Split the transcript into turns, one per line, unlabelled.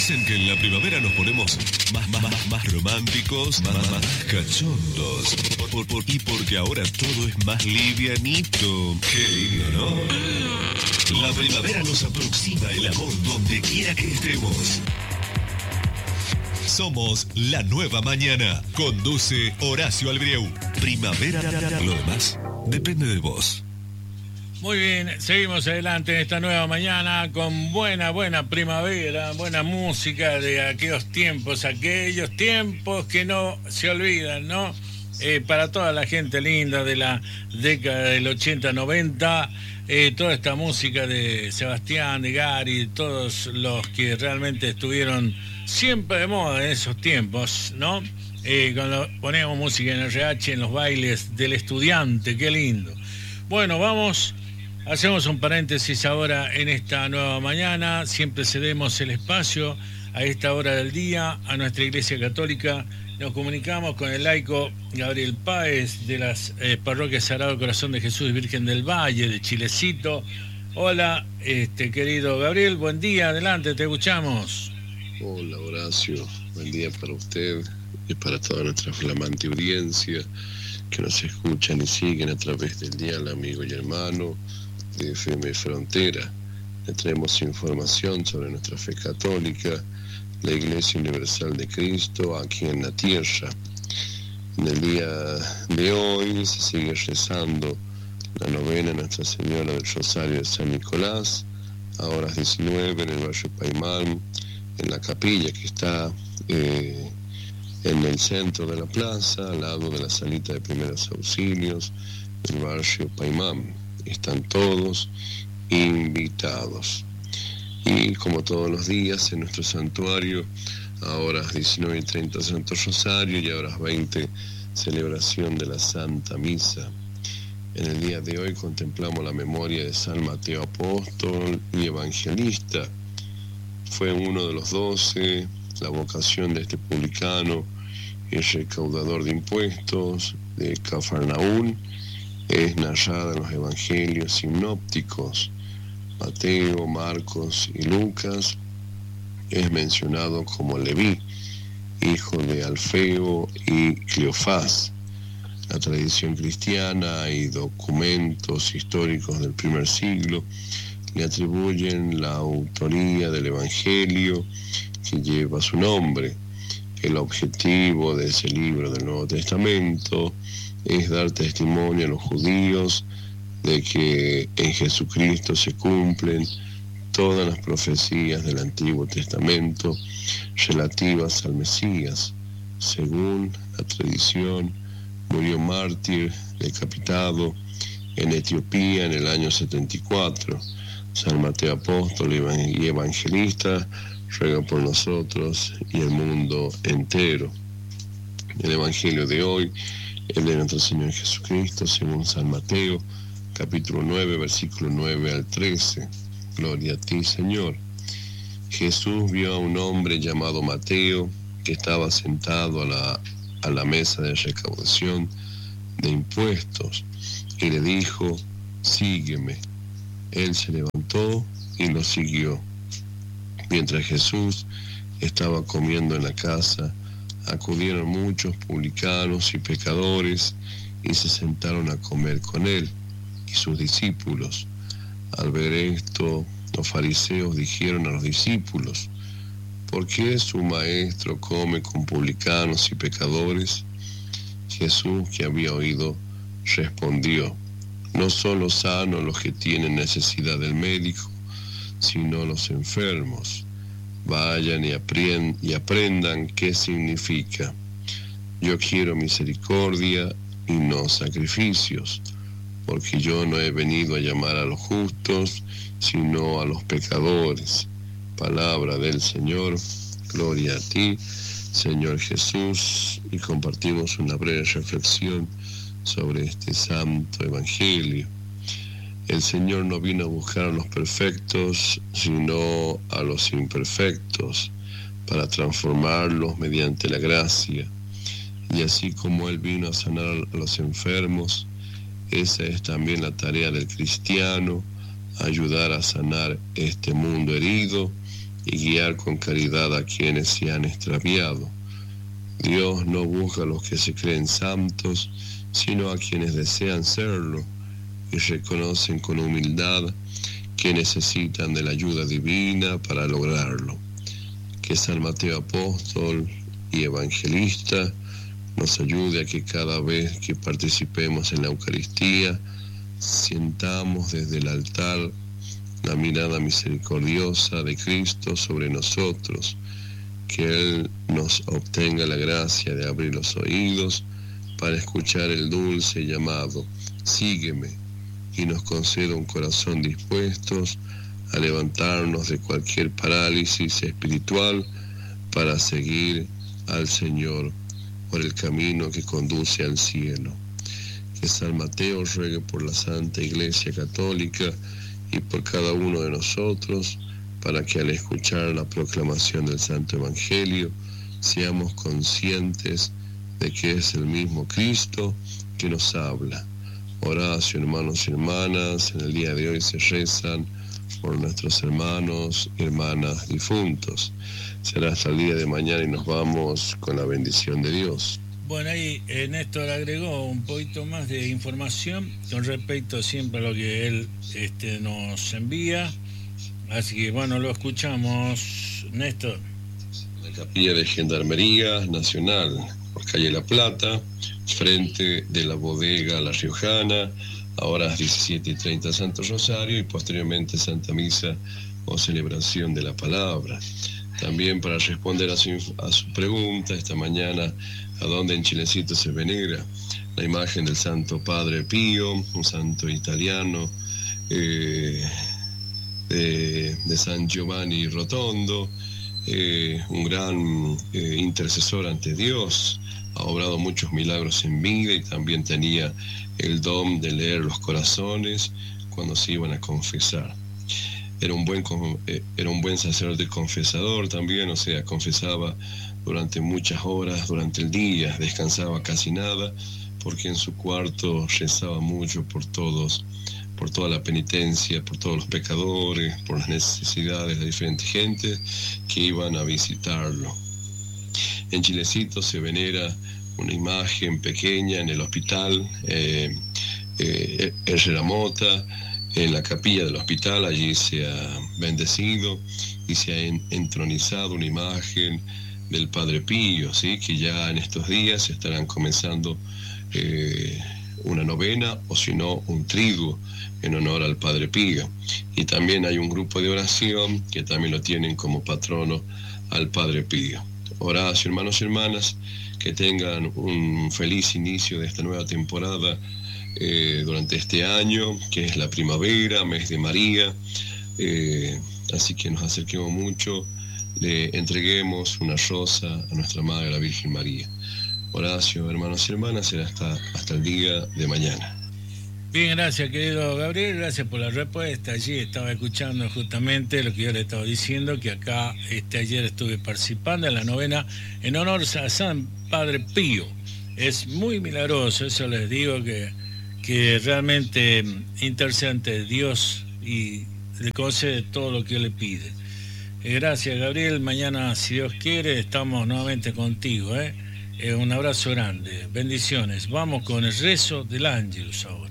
Dicen que en la primavera nos ponemos más románticos, más cachondos. Y porque ahora todo es más livianito. Qué lindo, ¿no? La primavera nos aproxima el amor donde quiera que estemos. Somos La Nueva Mañana. Conduce Horacio Albrieu. Primavera. Lo demás depende de vos.
Muy bien, seguimos adelante en esta nueva mañana con buena primavera, buena música de aquellos tiempos que no se olvidan, ¿no? Para toda la gente linda de la década del 80-90, toda esta música de Sebastián, de Gary, todos los que realmente estuvieron siempre de moda en esos tiempos, ¿no? Cuando poníamos música en RH, en los bailes del estudiante, qué lindo. Bueno, hacemos un paréntesis ahora en esta nueva mañana. Siempre cedemos el espacio a esta hora del día a nuestra Iglesia Católica. Nos comunicamos con el laico Gabriel Páez de las parroquias Sagrado Corazón de Jesús y Virgen del Valle de Chilecito. Hola, querido Gabriel, buen día, adelante, te escuchamos.
Hola Horacio, buen día para usted y para toda nuestra flamante audiencia que nos escuchan y siguen a través del dial amigo y hermano de FM Frontera. Le traemos información sobre nuestra fe católica, la Iglesia Universal de Cristo aquí en la tierra. En el día de hoy se sigue rezando la novena Nuestra Señora del Rosario de San Nicolás, a horas 19 en el barrio Paimán, en la capilla que está en el centro de la plaza, al lado de la salita de primeros auxilios del barrio Paimán. Están todos invitados. Y como todos los días en nuestro santuario, a horas 19:30 Santo Rosario y a horas 20 celebración de la Santa Misa. En el día de hoy contemplamos la memoria de San Mateo Apóstol y Evangelista. Fue uno de los 12, la vocación de este publicano y recaudador de impuestos de Cafarnaún es narrada en los evangelios sinópticos. Mateo, Marcos y Lucas es mencionado como Leví, hijo de Alfeo y Cleofás. La tradición cristiana y documentos históricos del primer siglo le atribuyen la autoría del evangelio que lleva su nombre. El objetivo de ese libro del Nuevo Testamento es dar testimonio a los judíos de que en Jesucristo se cumplen todas las profecías del Antiguo Testamento relativas al Mesías. Según la tradición, murió mártir, decapitado en Etiopía en el año 74. San Mateo Apóstol y Evangelista ruega por nosotros y el mundo entero. El Evangelio de hoy, el de nuestro Señor Jesucristo, según San Mateo, capítulo 9, versículo 9 al 13. Gloria a ti, Señor. Jesús vio a un hombre llamado Mateo que estaba sentado a la mesa de recaudación de impuestos y le dijo: sígueme. Él se levantó y lo siguió. Mientras Jesús estaba comiendo en la casa, acudieron muchos publicanos y pecadores y se sentaron a comer con él y sus discípulos. Al ver esto, los fariseos dijeron a los discípulos: ¿por qué su maestro come con publicanos y pecadores? Jesús, que había oído, respondió: no son los sanos los que tienen necesidad del médico, sino los enfermos. Vayan y aprendan qué significa: yo quiero misericordia y no sacrificios, porque yo no he venido a llamar a los justos, sino a los pecadores. Palabra del Señor. Gloria a ti, Señor Jesús. Y compartimos una breve reflexión sobre este santo evangelio. El Señor no vino a buscar a los perfectos, sino a los imperfectos, para transformarlos mediante la gracia. Y así como Él vino a sanar a los enfermos, esa es también la tarea del cristiano: ayudar a sanar este mundo herido y guiar con caridad a quienes se han extraviado. Dios no busca a los que se creen santos, sino a quienes desean serlo y reconocen con humildad que necesitan de la ayuda divina para lograrlo. Que San Mateo Apóstol y Evangelista nos ayude a que cada vez que participemos en la Eucaristía, sientamos desde el altar la mirada misericordiosa de Cristo sobre nosotros, que Él nos obtenga la gracia de abrir los oídos para escuchar el dulce llamado, sígueme, y nos conceda un corazón dispuestos a levantarnos de cualquier parálisis espiritual para seguir al Señor por el camino que conduce al cielo. Que San Mateo ruegue por la Santa Iglesia Católica y por cada uno de nosotros, para que al escuchar la proclamación del Santo Evangelio seamos conscientes de que es el mismo Cristo que nos habla. Oración, hermanos y hermanas, en el día de hoy se rezan por nuestros hermanos y hermanas difuntos. Será hasta el día de mañana y nos vamos con la bendición de Dios.
Bueno, ahí Néstor agregó un poquito más de información con respecto siempre a lo que él nos envía. Así que bueno, lo escuchamos, Néstor.
La Capilla de Gendarmería Nacional, por calle La Plata, frente de la bodega La Riojana, a horas 17:30 Santo Rosario y posteriormente Santa Misa o celebración de la palabra. También para responder a su pregunta esta mañana, ¿a dónde en Chilecito se venera la imagen del Santo Padre Pío, un santo italiano de San Giovanni Rotondo, un gran intercesor ante Dios? Ha obrado muchos milagros en vida y también tenía el don de leer los corazones cuando se iban a confesar. Era un buen sacerdote confesador también, o sea, confesaba durante muchas horas, durante el día, descansaba casi nada, porque en su cuarto rezaba mucho por todos, por toda la penitencia, por todos los pecadores, por las necesidades de la diferente gente que iban a visitarlo. En Chilecito se venera una imagen pequeña en el hospital, Herrera Mota, en la capilla del hospital. Allí se ha bendecido y se ha entronizado una imagen del Padre Pío, ¿sí? Que ya en estos días estarán comenzando una novena o si no un triduo en honor al Padre Pío. Y también hay un grupo de oración que también lo tienen como patrono al Padre Pío. Oración, hermanos y hermanas, que tengan un feliz inicio de esta nueva temporada durante este año, que es la primavera, mes de María, así que nos acerquemos mucho, le entreguemos una rosa a nuestra Madre, la Virgen María. Oración, hermanos y hermanas, será hasta el día de mañana.
Bien, gracias querido Gabriel, gracias por la respuesta. Allí estaba escuchando justamente lo que yo le estaba diciendo, que acá ayer estuve participando en la novena en honor a San Padre Pío. Es muy milagroso, eso les digo, que realmente intercede ante Dios y le concede todo lo que le pide. Gracias Gabriel, mañana si Dios quiere estamos nuevamente contigo. Un abrazo grande, bendiciones. Vamos con el rezo del Ángelus ahora.